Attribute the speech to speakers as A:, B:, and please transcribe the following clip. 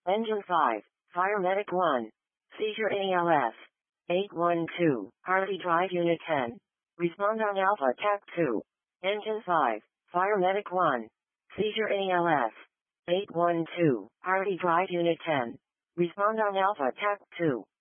A: Engine 5, Fire Medic 1. Seizure ALS. 812, Hardy Drive Unit 10. Respond on Alpha TAC 2. Engine 5, Fire Medic 1. Seizure ALS. 812, Hardy Drive Unit 10. Respond on Alpha TAC 2.